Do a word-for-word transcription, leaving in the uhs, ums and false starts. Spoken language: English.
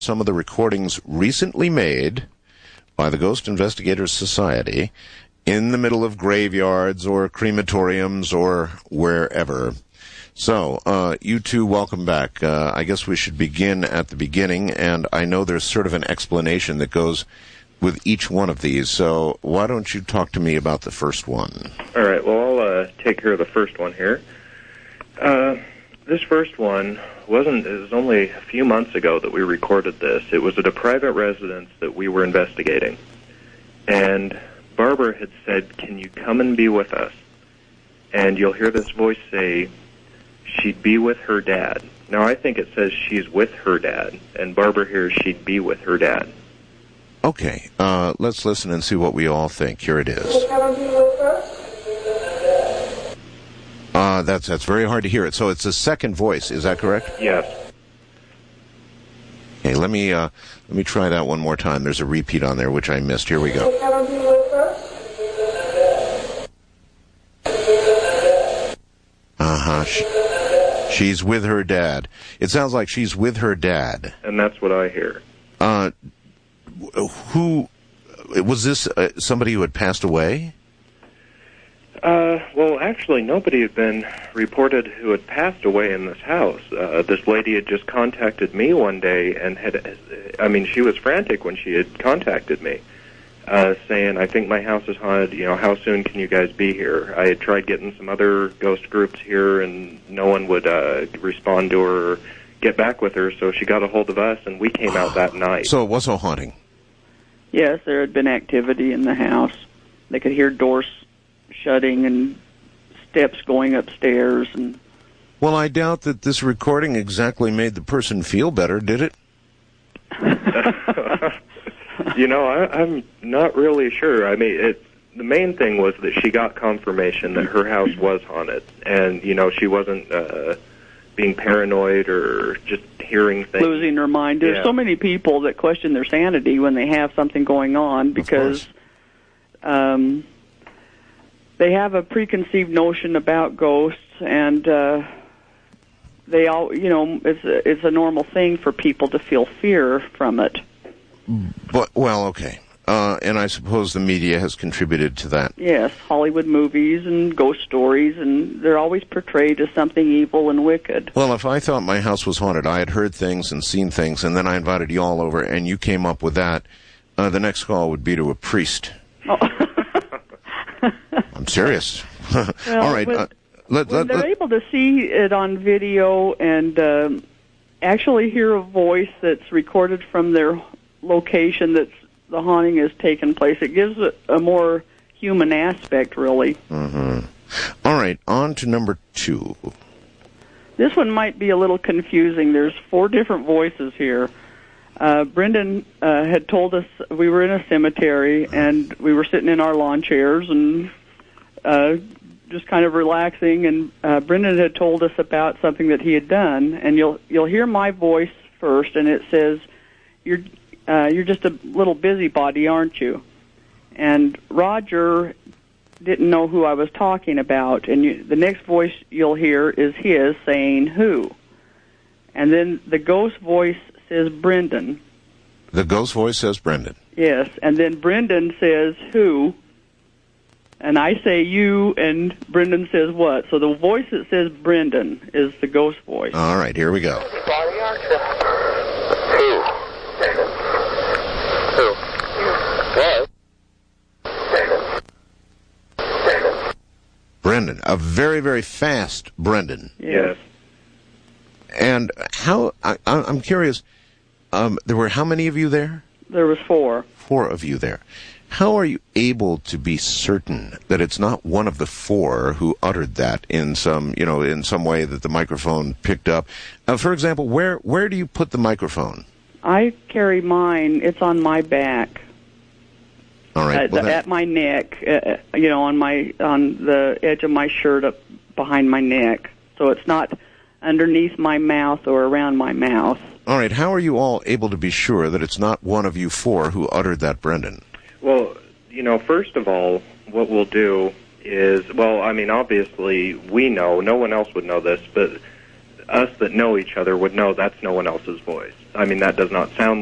some of the recordings recently made by the Ghost Investigators Society in the middle of graveyards or crematoriums or wherever. So, uh, you two, welcome back. Uh, I guess we should begin at the beginning, and I know there's sort of an explanation that goes with each one of these, so why don't you talk to me about the first one? All right, well, I'll uh, take care of the first one here. Uh, this first one wasn't, it was only a few months ago that we recorded this. It was at a private residence that we were investigating. And Barbara had said, "Can you come and be with us?" And you'll hear this voice say, she'd be with her dad. Now, I think it says she's with her dad, and Barbara hears she'd be with her dad. Okay, uh, let's listen and see what we all think. Here it is. Uh, that's that's very hard to hear it. So it's a second voice, is that correct? Yes. Okay, let me uh, let me try that one more time. There's a repeat on there which I missed. Here we go. Uh-huh. She, she's with her dad. It sounds like she's with her dad. And that's what I hear. Uh, who was this? Uh, somebody who had passed away? Uh, well, actually, nobody had been reported who had passed away in this house. Uh, this lady had just contacted me one day and had, I mean, she was frantic when she had contacted me, uh, saying, "I think my house is haunted, you know, how soon can you guys be here?" I had tried getting some other ghost groups here, and no one would uh, respond to her or get back with her, so she got a hold of us, and we came out that night. So it was a haunting? Yes, there had been activity in the house. They could hear doors shutting and steps going upstairs. And well, I doubt that this recording exactly made the person feel better, did it? You know, I, I'm not really sure. I mean, it, the main thing was that she got confirmation that her house was haunted, and, you know, she wasn't uh, being paranoid or just hearing things. Losing her mind. There's yeah. so many people that question their sanity when they have something going on because um, they have a preconceived notion about ghosts, and uh, they all, you know, it's a, it's a normal thing for people to feel fear from it. But well, okay, uh, and I suppose the media has contributed to that. Yes, Hollywood movies and ghost stories, and they're always portrayed as something evil and wicked. Well, if I thought my house was haunted, I had heard things and seen things, and then I invited you all over, and you came up with that, uh, the next call would be to a priest. Oh. I'm serious. Well, all right. When, uh, let, when let, they're let, able to see it on video and um, actually hear a voice that's recorded from their location that's the haunting has taken place, it gives it a more human aspect, really. Mm-hmm. All right, on to number two. This one might be a little confusing. There's four different voices here. Uh, Brendan uh, had told us we were in a cemetery, and we were sitting in our lawn chairs and uh, just kind of relaxing, and uh, Brendan had told us about something that he had done, and you'll you'll hear my voice first, and it says, "You're uh, you're just a little busybody, aren't you?" And Roger didn't know who I was talking about, and you, the next voice you'll hear is his saying, "Who?" And then the ghost voice says Brendan. The ghost voice says Brendan. Yes, and then Brendan says who, and I say you, and Brendan says what. So the voice that says Brendan is the ghost voice. All right, here we go. Who? Who? What? Brendan, a very, very fast Brendan. Yes. And how, I, I'm curious, um, there were how many of you there? There was four. Four of you there. How are you able to be certain that it's not one of the four who uttered that in some, you know, in some way that the microphone picked up? Uh, for example, where where do you put the microphone? I carry mine. It's on my back. All right. Uh, well, the, that, at my neck, uh, you know, on my on the edge of my shirt up behind my neck. So it's not underneath my mouth or around my mouth. All right. How are you all able to be sure that it's not one of you four who uttered that, Brendan? Well, you know, first of all, what we'll do is, well, I mean, obviously we know, no one else would know this, but us that know each other would know that's no one else's voice. I mean, that does not sound